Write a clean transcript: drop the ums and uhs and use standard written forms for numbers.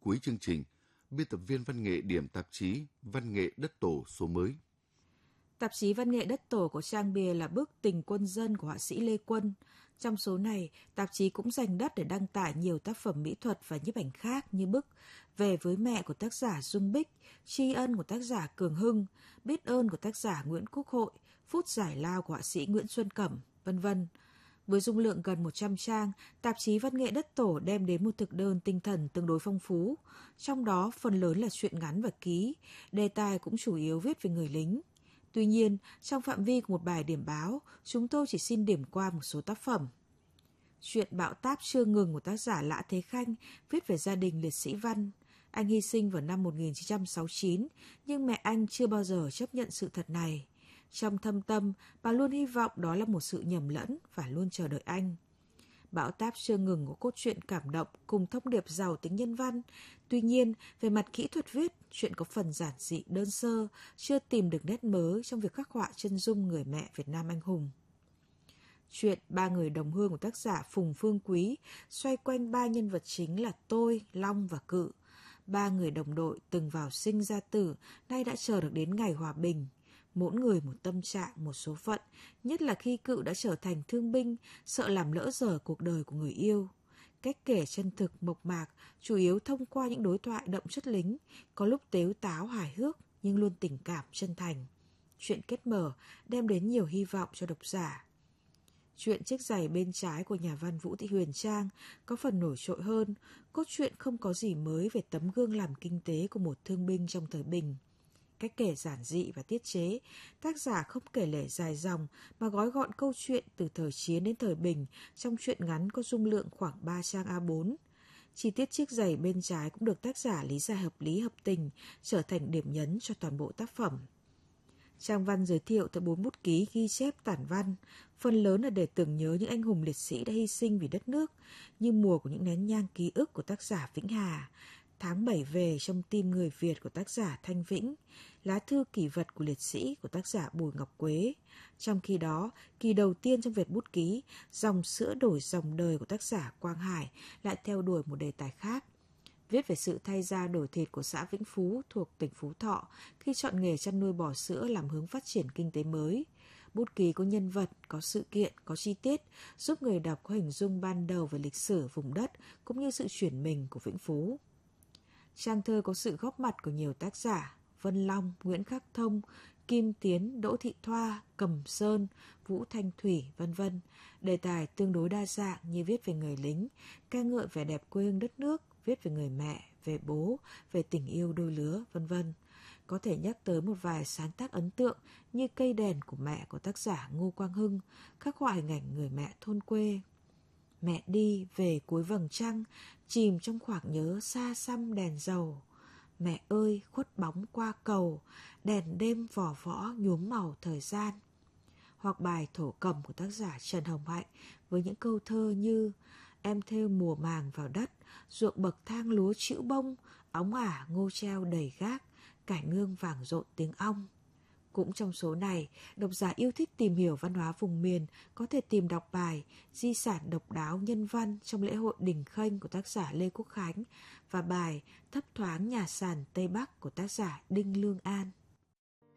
cuối chương trình, biên tập viên văn nghệ điểm tạp chí Văn nghệ Đất Tổ số mới. Tạp chí Văn nghệ Đất Tổ có trang bìa là bức Tình Quân Dân của họa sĩ Lê Quân. Trong số này, tạp chí cũng dành đất để đăng tải nhiều tác phẩm mỹ thuật và nhiếp ảnh khác như bức Về với mẹ của tác giả Dung Bích, Tri ân của tác giả Cường Hưng, Biết ơn của tác giả Nguyễn Quốc Hội, Phút giải lao của họa sĩ Nguyễn Xuân Cẩm, vân vân. Với dung lượng gần 100 trang, tạp chí Văn nghệ Đất Tổ đem đến một thực đơn tinh thần tương đối phong phú. Trong đó, phần lớn là truyện ngắn và ký, đề tài cũng chủ yếu viết về người lính. Tuy nhiên, trong phạm vi của một bài điểm báo, chúng tôi chỉ xin điểm qua một số tác phẩm. Truyện Bão táp chưa ngừng của tác giả Lã Thế Khanh viết về gia đình liệt sĩ Văn. Anh hy sinh vào năm 1969, nhưng mẹ anh chưa bao giờ chấp nhận sự thật này. Trong thâm tâm, bà luôn hy vọng đó là một sự nhầm lẫn và luôn chờ đợi anh. Bão táp chưa ngừng có cốt truyện cảm động cùng thông điệp giàu tính nhân văn. Tuy nhiên, về mặt kỹ thuật viết, chuyện có phần giản dị đơn sơ, chưa tìm được nét mới trong việc khắc họa chân dung người mẹ Việt Nam anh hùng. Chuyện Ba người đồng hương của tác giả Phùng Phương Quý xoay quanh ba nhân vật chính là Tôi, Long và Cự. Ba người đồng đội từng vào sinh ra tử, nay đã chờ được đến ngày hòa bình. Mỗi người một tâm trạng, một số phận, nhất là khi Cự đã trở thành thương binh, sợ làm lỡ dở cuộc đời của người yêu. Cách kể chân thực, mộc mạc, chủ yếu thông qua những đối thoại đậm chất lính, có lúc tếu táo hài hước nhưng luôn tình cảm chân thành. Chuyện kết mở, đem đến nhiều hy vọng cho độc giả. Chuyện Chiếc giày bên trái của nhà văn Vũ Thị Huyền Trang có phần nổi trội hơn, cốt truyện không có gì mới về tấm gương làm kinh tế của một thương binh trong thời bình. Cách kể giản dị và tiết chế, tác giả không kể lể dài dòng mà gói gọn câu chuyện từ thời chiến đến thời bình trong truyện ngắn có dung lượng khoảng 3 trang A4. Chi tiết chiếc giày bên trái cũng được tác giả lý giải hợp lý hợp tình, trở thành điểm nhấn cho toàn bộ tác phẩm. Trang văn giới thiệu tới 4 bút ký ghi chép tản văn, phần lớn là để tưởng nhớ những anh hùng liệt sĩ đã hy sinh vì đất nước, như Mùa của những nén nhang ký ức của tác giả Vĩnh Hà, Tháng 7 về trong tim người Việt của tác giả Thanh Vĩnh, Lá thư kỷ vật của liệt sĩ của tác giả Bùi Ngọc Quế. Trong khi đó, kỳ đầu tiên trong Việt bút ký, Dòng sữa đổi dòng đời của tác giả Quang Hải lại theo đuổi một đề tài khác. Viết về sự thay da đổi thịt của xã Vĩnh Phú thuộc tỉnh Phú Thọ khi chọn nghề chăn nuôi bò sữa làm hướng phát triển kinh tế mới. Bút ký có nhân vật, có sự kiện, có chi tiết, giúp người đọc có hình dung ban đầu về lịch sử vùng đất cũng như sự chuyển mình của Vĩnh Phú. Trang thơ có sự góp mặt của nhiều tác giả, Vân Long, Nguyễn Khắc Thông, Kim Tiến, Đỗ Thị Thoa, Cẩm Sơn, Vũ Thanh Thủy, vân vân. Đề tài tương đối đa dạng như viết về người lính, ca ngợi vẻ đẹp quê hương đất nước, viết về người mẹ, về bố, về tình yêu đôi lứa, vân vân. Có thể nhắc tới một vài sáng tác ấn tượng như Cây đèn của mẹ của tác giả Ngô Quang Hưng, khắc họa hình ảnh người mẹ thôn quê. Mẹ đi về cuối vầng trăng, chìm trong khoảng nhớ xa xăm đèn dầu. Mẹ ơi khuất bóng qua cầu, đèn đêm vỏ võ nhuốm màu thời gian. Hoặc bài Thổ Cẩm của tác giả Trần Hồng Hạnh với những câu thơ như Em thêu mùa màng vào đất, ruộng bậc thang lúa chĩu bông, óng ả ngô treo đầy gác, cải nương vàng rộn tiếng ong. Cũng trong số này, độc giả yêu thích tìm hiểu văn hóa vùng miền có thể tìm đọc bài Di sản độc đáo nhân văn trong lễ hội Đình Khênh của tác giả Lê Quốc Khánh và bài Thấp thoáng nhà sàn Tây Bắc của tác giả Đinh Lương An.